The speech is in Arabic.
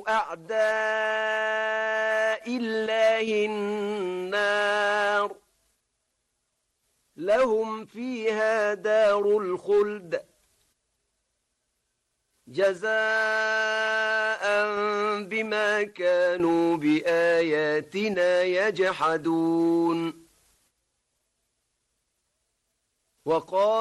أعداء الله النار لهم فيها دار الخلد جزاء بما كانوا بآياتنا يجحدون وقال